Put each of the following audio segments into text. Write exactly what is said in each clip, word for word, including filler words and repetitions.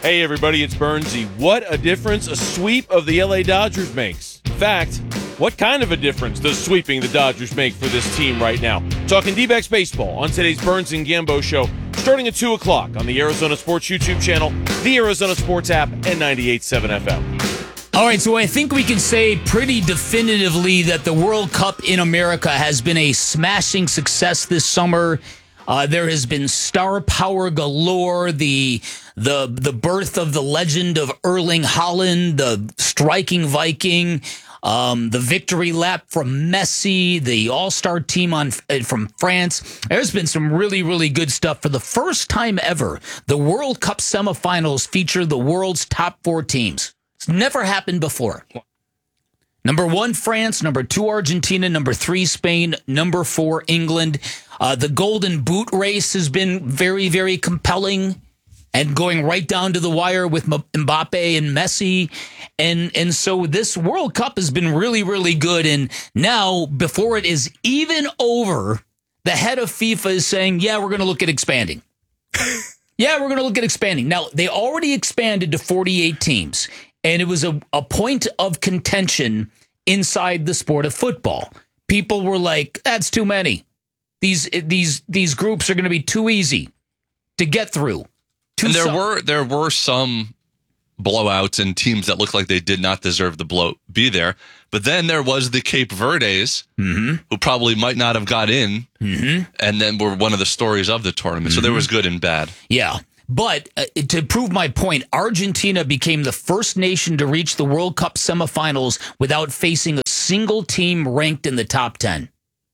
Hey everybody, it's Bernsey. What a difference a sweep of the L A Dodgers makes. In fact, what kind of a difference does sweeping the Dodgers make for this team right now? Talking D-backs baseball on today's Burns and Gambo show, starting at two o'clock on the Arizona Sports YouTube channel, the Arizona Sports app, and ninety-eight point seven F M. All right, so I think we can say pretty definitively that the World Cup in America has been a smashing success this summer. Uh, there has been star power galore, the the the birth of the legend of Erling Haaland, the striking Viking, um, the victory lap from Messi, the all-star team on from France. There's been some really, really good stuff. For the first time ever, the World Cup semifinals feature the world's top four teams. It's never happened before. Number one, France. Number two, Argentina. Number three, Spain. Number four, England. Uh, the Golden Boot race has been very, very compelling and going right down to the wire with Mbappe and Messi. And, and so this World Cup has been really, really good. And now, before it is even over, the head of FIFA is saying, yeah, we're going to look at expanding. yeah, we're going to look at expanding. Now, they already expanded to forty-eight teams. And it was a, a point of contention inside the sport of football. People were like, that's too many. These these these groups are going to be too easy to get through. Too and there some. were there were some blowouts and teams that looked like they did not deserve the blow be there. But then there was the Cape Verdes, mm-hmm. who probably might not have got in, mm-hmm. and then were one of the stories of the tournament. Mm-hmm. So there was good and bad. Yeah. But uh, to prove my point, Argentina became the first nation to reach the World Cup semifinals without facing a single team ranked in the top ten.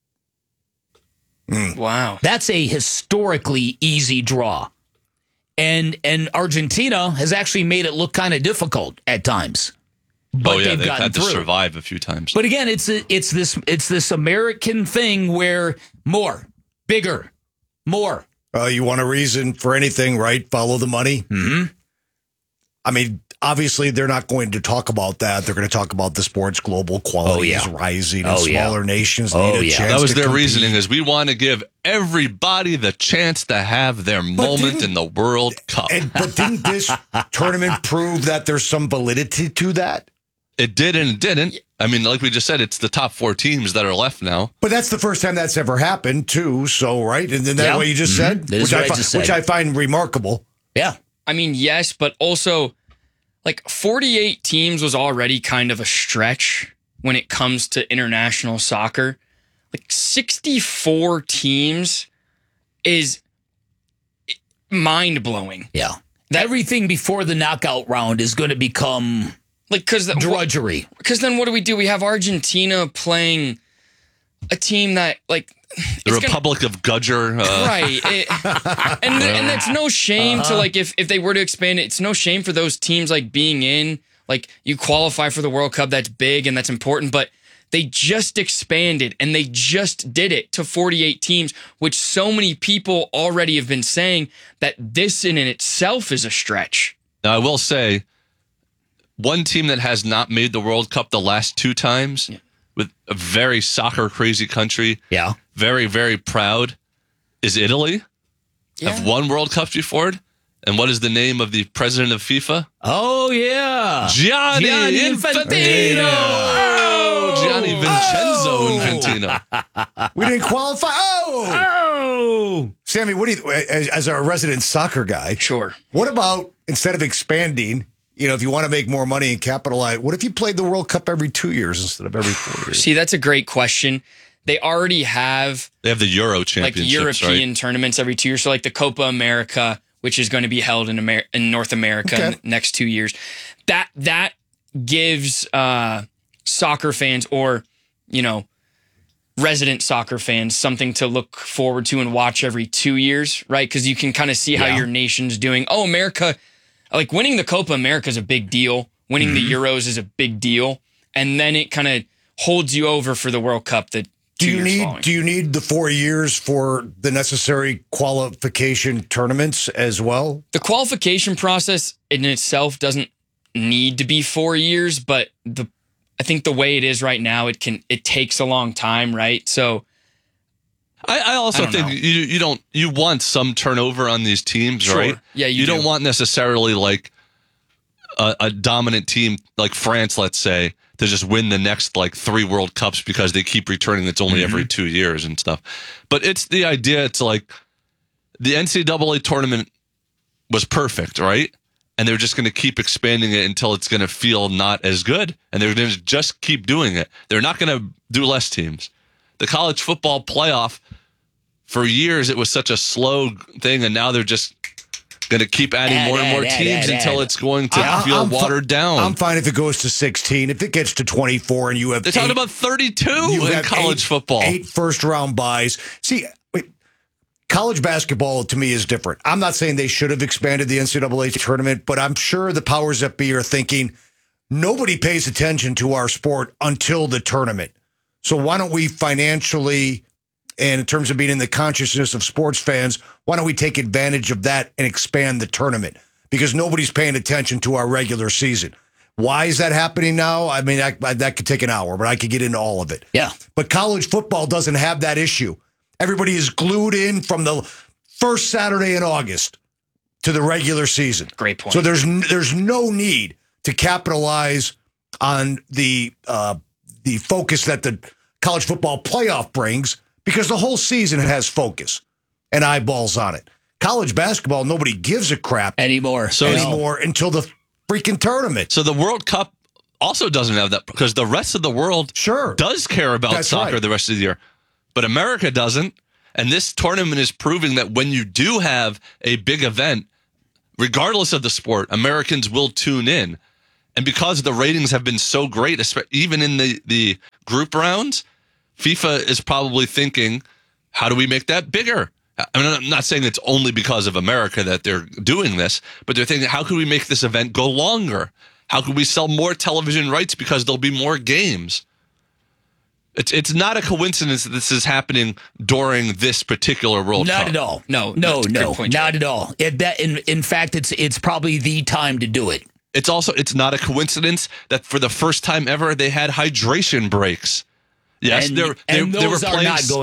Mm. Wow. That's a historically easy draw. And and Argentina has actually made it look kind of difficult at times. But oh yeah, they've, they've gotten had to through. survive a few times. But again, it's a, it's this it's this American thing where more, bigger, more. Uh, you want a reason for anything, right? Follow the money. Mm-hmm. I mean, obviously, they're not going to talk about that. They're going to talk about the sport's global quality oh, yeah. is rising, oh, and smaller yeah. nations oh, need a yeah. chance. That was to their compete. reasoning: is we want to give everybody the chance to have their But moment in the World Cup. And, but didn't this tournament prove that there's some validity to that? It did and it didn't. I mean, like we just said, it's the top four teams that are left now. But that's the first time that's ever happened, too. So, right? And then that Yeah. what you just Mm-hmm. said? That is Which what I, I fi- just said. which I find remarkable. Yeah. I mean, yes, but also, like, forty-eight teams was already kind of a stretch when it comes to international soccer. Like, sixty-four teams is mind-blowing. Yeah. Everything before the knockout round is going to become Like, because the, drudgery. Because then what do we do? We have Argentina playing a team that, like, The it's Republic gonna, of Gudger. Uh, right. It, and and that's no shame uh-huh. to, like, if, if they were to expand it, it's no shame for those teams, like, being in. Like, you qualify for the World Cup, that's big and that's important, but they just expanded and they just did it to forty-eight teams, which so many people already have been saying that this in itself is a stretch. Now, I will say, one team that has not made the World Cup the last two times, yeah. with a very soccer-crazy country, yeah, very, very proud, is Italy. Yeah. Have won World Cups before. And what is the name of the president of FIFA? Oh, yeah. Gianni, Gianni Infantino. Infantino. Oh, Gianni Vincenzo Oh. Infantino. We didn't qualify. Oh! Oh. Sammy, what do you, as, as a resident soccer guy, Sure. what about, instead of expanding, you know, if you want to make more money and capitalize, what if you played the World Cup every two years instead of every four years? See, that's a great question. They already have They have the Euro like Championships, European right? tournaments every two years. So like the Copa America, which is going to be held in Amer- in North America Okay. in the next two years. That that gives uh, soccer fans or, you know, resident soccer fans something to look forward to and watch every two years, right? Because you can kind of see how Yeah. your nation's doing. Oh, America, like winning the Copa America is a big deal. Winning Mm-hmm. the Euros is a big deal. And then it kind of holds you over for the World Cup that Do two you years need following. do you need the four years for the necessary qualification tournaments as well? The qualification process in itself doesn't need to be four years, but the I think the way it is right now, it can it takes a long time, right? So I, I also I don't think know. you you don't you want some turnover on these teams, Sure. right? Yeah, you you do. don't want necessarily like a, a dominant team like France, let's say, to just win the next like three World Cups because they keep returning. It's only mm-hmm. every two years and stuff. But it's the idea. It's like the N C double A tournament was perfect, right? And they're just going to keep expanding it until it's going to feel not as good. And they're going to just keep doing it. They're not going to do less teams. The college football playoff, for years, it was such a slow thing. And now they're just going to keep adding add, more and more add, teams add, until add. it's going to I, feel I'm watered fi- down. I'm fine if it goes to sixteen. If it gets to twenty-four and you have They're talking eight, about thirty-two you in have college eight, football. Eight first-round buys. See, wait, college basketball, to me, is different. I'm not saying they should have expanded the N C double A tournament, but I'm sure the powers that be are thinking, nobody pays attention to our sport until the tournament. So why don't we financially, and in terms of being in the consciousness of sports fans, why don't we take advantage of that and expand the tournament? Because nobody's paying attention to our regular season. Why is that happening now? I mean, that, that could take an hour, but I could get into all of it. Yeah. But college football doesn't have that issue. Everybody is glued in from the first Saturday in August to the regular season. Great point. So there's there's no need to capitalize on the uh, the focus that the college football playoff brings, because the whole season has focus and eyeballs on it. College basketball, nobody gives a crap Anymore. So- anymore until the freaking tournament. So the World Cup also doesn't have that, because the rest of the world Sure. does care about That's soccer right. the rest of the year. But America doesn't. And this tournament is proving that when you do have a big event, regardless of the sport, Americans will tune in. And because the ratings have been so great, espe- even in the, the group rounds, FIFA is probably thinking, how do we make that bigger? I mean, I'm not saying it's only because of America that they're doing this, but they're thinking, how can we make this event go longer? How can we sell more television rights because there'll be more games? It's it's not a coincidence that this is happening during this particular World Not Cup. at all. No, no, that's a no, good point, not Joe. at all. It, that, in, in fact, it's it's probably the time to do it. It's also it's not a coincidence that for the first time ever they had hydration breaks. Yes, And- they're, and they they were those are playing not going